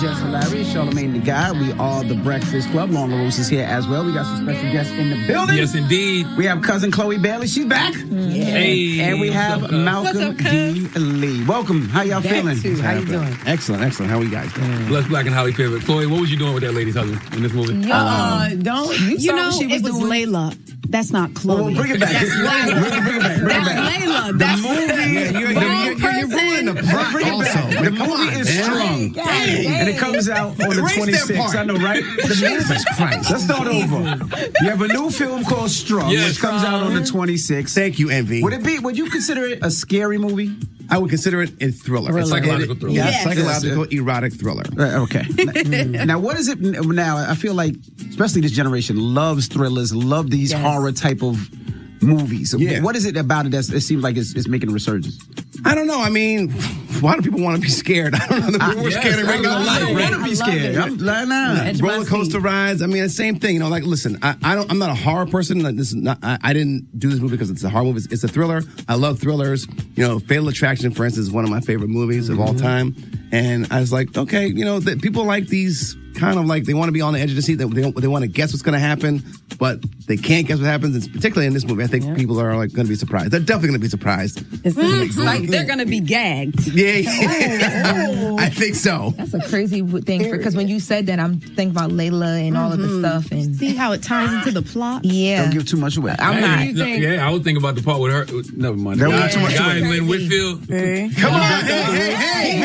Jess Hilarious, Charlamagne the Guy. We are the Breakfast Club. Long Rose is here as well. We got some special guests in the building. Yes, indeed. We have cousin Chloe Bailey. She's back. Hey, and we have Malcolm D. Lee. Welcome. How y'all feeling? How you doing? Excellent. How are you guys doing? Bless Black and Holly favorite. Chloe, what was you doing with that lady's husband in this movie? You know, she was Layla. That's not Chloe. Well, bring it back. That's Layla. Bring it back. That's Layla. That's the movie. You're ruining the plot also. The movie is strong. And it comes out on the 26th. I know, right? Jesus Christ. Let's start over. You have a new film called Strong, which comes out on the 26th. Thank you, Envy. Would you consider it a scary movie? I would consider it a thriller. A psychological thriller. Yeah, psychological, erotic thriller. Okay. Now, what is it now? I feel like, especially this generation, loves thrillers, love these horror type of movies. Yeah. What is it about it that it seems like it's making a resurgence? I don't know. I mean, why do people want to be scared? I don't know. We're scared in regular life. I want to be scared. I'm like, nah. Roller coaster rides. I mean, the same thing. You know, like, listen, I'm not a horror person. Like, this is not. I didn't do this movie because it's a horror movie. It's a thriller. I love thrillers. You know, Fatal Attraction, for instance, is one of my favorite movies of all time. And I was like, okay, you know, people like these kind of like they want to be on the edge of the seat. They want to guess what's going to happen, but they can't guess what happens. And particularly in this movie, I think people are like going to be surprised. They're definitely going to be surprised. It's like they're going to be gagged. Yeah. I think so. That's a crazy thing because when you said that, I'm thinking about Layla and all of the stuff and see how it ties into the plot. Yeah, don't give too much away. I'm not. Yeah, I would think about the part with her. Never mind. Don't give too much Guy away. in Whitfield. Come on, hey.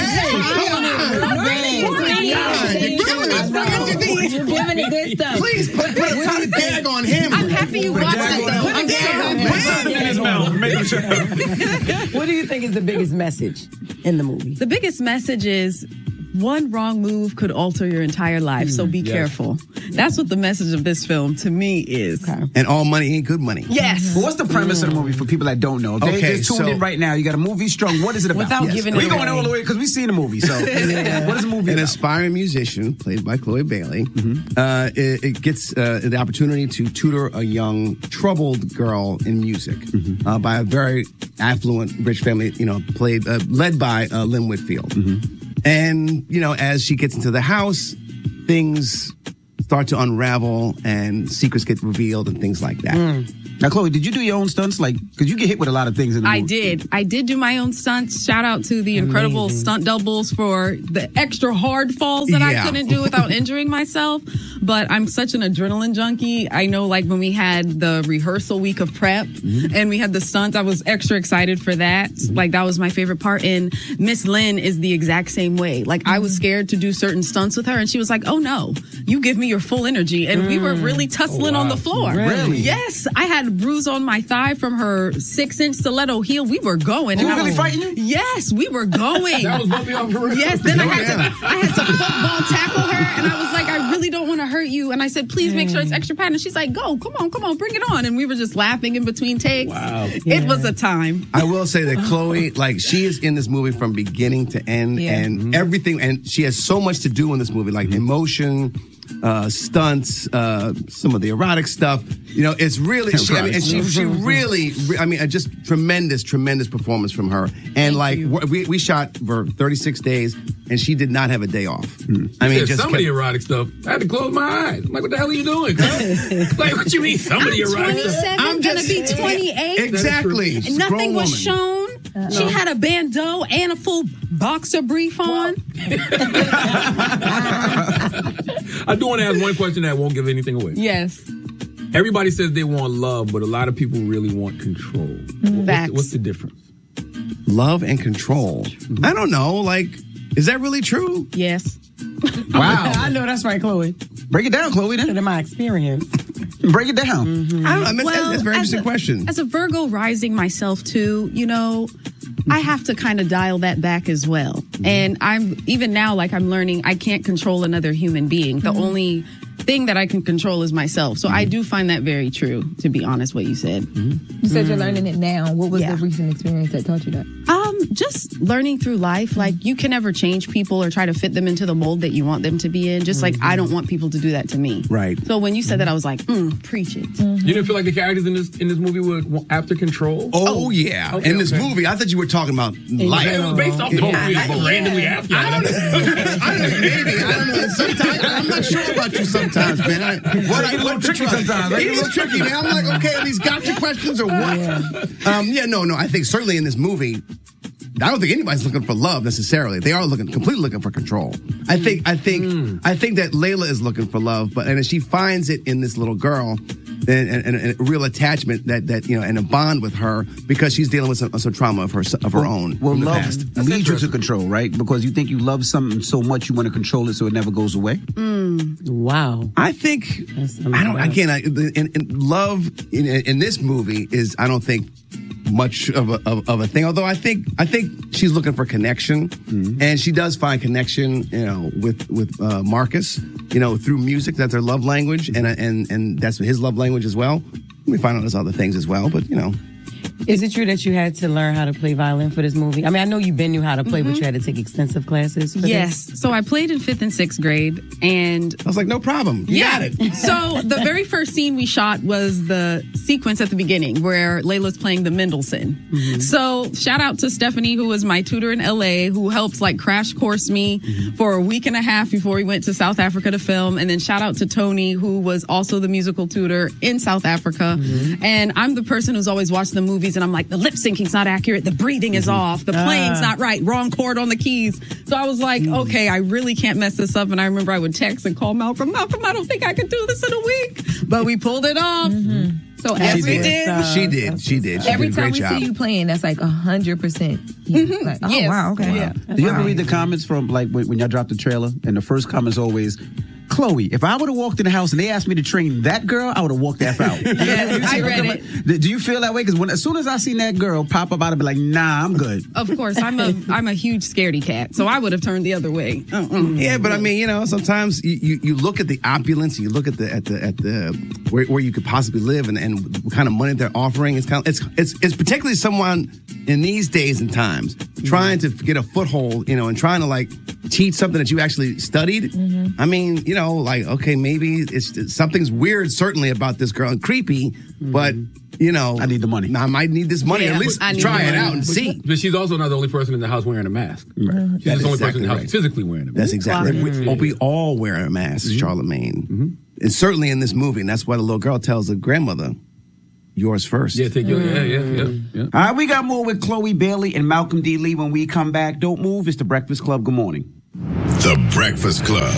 You're giving it good stuff. Please put a ton of gag on him. I'm happy you watched it though. I'm so Put something in his mouth. Make him sure. What do you think is the biggest message in the movie? The biggest message is one wrong move could alter your entire life, so be careful. That's what the message of this film to me is. Okay. And all money ain't good money. Yes. But what's the premise of the movie for people that don't know? If they just tuned in right now, you got a movie Strong. What is it about? Without giving it We're going away. all the way because we've seen the movie. So what is the movie An about? aspiring musician, played by Chloe Bailey, it gets the opportunity to tutor a young, troubled girl in music by a very affluent, rich family, you know, led by Lynn Whitfield. And, you know, as she gets into the house, things start to unravel and secrets get revealed and things like that. Now, Chloe, did you do your own stunts? Like, because you get hit with a lot of things in the movie. I did do my own stunts. Shout out to the incredible stunt doubles for the extra hard falls that I couldn't do without injuring myself. But I'm such an adrenaline junkie. I know, like, when we had the rehearsal week of prep and we had the stunts, I was extra excited for that. Like, that was my favorite part. And Miss Lynn is the exact same way. Like, I was scared to do certain stunts with her, and she was like, oh, no, you give me your full energy. And we were really tussling on the floor. Really? Yes. I had a bruise on my thigh from her 6-inch stiletto heel. We were going. You were really fighting you? Yes, we were going. That was bumpy on for real. Yes, then I had to football tackle her, and I was like, I really don't want to hurt you. And I said, please make sure it's extra padded. And she's like, go, come on, bring it on. And we were just laughing in between takes. Wow. It was a time. I will say that Chloe, like, she is in this movie from beginning to end and everything. And she has so much to do in this movie, like emotion, stunts, some of the erotic stuff. You know, it's really, she really, I mean, just tremendous performance from her. And we shot for 36 days and she did not have a day off. I mean, just some of the erotic stuff, I had to close my eyes. I'm like, what the hell are you doing? Like, what you mean, some of the erotic stuff? I'm going to be 28. Exactly. And nothing was shown. She had a bandeau and a full boxer brief on. I do want to ask one question that won't give anything away. Yes. Everybody says they want love, but a lot of people really want control. What's the difference? Love and control. I don't know. Like, is that really true? Yes. Wow. I know that's right, Chloe. Break it down, Chloe, then. In my experience. Break it down. I don't know. That's a very interesting question. As a Virgo rising myself, too, you know, I have to kind of dial that back as well. And I'm learning I can't control another human being. The only thing that I can control is myself. So I do find that very true, to be honest, what you said. You said you're learning it now. What was the recent experience that taught you that? Just learning through life. Like, you can never change people or try to fit them into the mold that you want them to be in. Just like I don't want people to do that to me. Right. So when you said that, I was like, preach it. You didn't feel like the characters in this movie were after control? Oh yeah. In this movie, I thought you were talking about life. It was based off the movie, but randomly after. I don't know. maybe. I don't know. Sometimes I'm not sure about you. Sometimes, man. It's a little tricky sometimes. It is tricky, man. I'm like, okay, are these gotcha questions or what? No. I think certainly in this movie, I don't think anybody's looking for love necessarily. They are completely looking for control. I think that Layla is looking for love, and she finds it in this little girl, and a real attachment that and a bond with her because she's dealing with some trauma of her own. Well, love leads you to control, right? Because you think you love something so much you want to control it so it never goes away. Wow. I think love in this movie is I don't think much of a thing. Although I think she's looking for connection, and she does find connection, with Marcus, through music. That's her love language, and that's his love language as well. We find out there's other things as well, but Is it true that you had to learn how to play violin for this movie? I mean, I know you knew how to play, but you had to take extensive classes for this? So I played in 5th and 6th grade, and I was like, no problem. You got it. So the very first scene we shot was the sequence at the beginning where Layla's playing the Mendelssohn. So shout out to Stephanie, who was my tutor in LA, who helped crash course me for a week and a half before we went to South Africa to film. And then shout out to Tony, who was also the musical tutor in South Africa. And I'm the person who's always watched the movies, and I'm like, the lip syncing's not accurate, the breathing is off, the playing's not right, wrong chord on the keys. So I was like, okay, I really can't mess this up. And I remember I would text and call Malcolm, I don't think I could do this in a week. But we pulled it off. So She did. Every did a time great we job. see you playing, that's like 100%. Like, Yes. wow, okay. Yeah. Do you ever read the comments from when y'all dropped the trailer? And the first comment's always, Chloe, if I would have walked in the house and they asked me to train that girl, I would have walked that out. Yes, I read it. Do you feel that way? Because as soon as I seen that girl pop up, I'd be like, nah, I'm good. Of course, I'm a huge scaredy cat, so I would have turned the other way. Yeah, but I mean, sometimes you look at the opulence, you look at the where you could possibly live, and what kind of money they're offering. It's it's particularly someone in these days and times trying to get a foothold, and trying to teach something that you actually studied. I mean, okay, maybe something's weird certainly about this girl and creepy, but. I need the money. I might need this money. Yeah, at least try it out and see. But she's also not the only person in the house wearing a mask. Right. She's the only person in the house physically wearing a mask. That's exactly right. We all wear a mask, Charlamagne. And certainly in this movie, and that's why the little girl tells the grandmother, yours first. Yeah, take yours. Yeah. All right, we got more with Chloe Bailey and Malcolm D. Lee when we come back. Don't move. It's The Breakfast Club. Good morning. The Breakfast Club.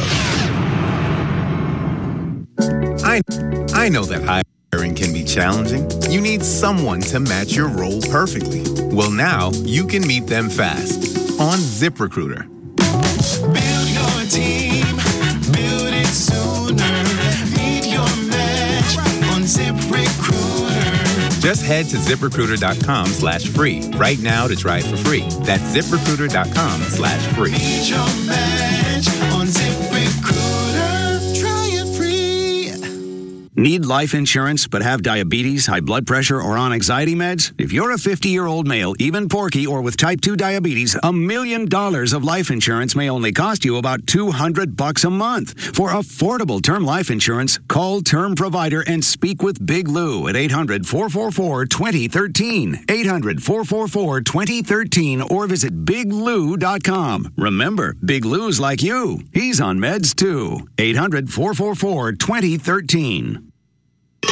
I know that hiring can be challenging. You need someone to match your role perfectly. Well, now you can meet them fast on ZipRecruiter. Build your team, build it sooner. Meet your match on ZipRecruiter. Just head to ZipRecruiter.com/free right now to try it for free. That's ZipRecruiter.com/free. Meet your match on ZipRecruiter. Try it free. Need life insurance but have diabetes, high blood pressure, or on anxiety meds? If you're a 50-year-old male, even porky, or with type 2 diabetes, $1 million of life insurance may only cost you about $200 a month. For affordable term life insurance, call Term Provider and speak with Big Lou at 800-444-2013. 800-444-2013 or visit biglou.com. Remember, Big Lou's like you. He's on meds too. 800-444-2013.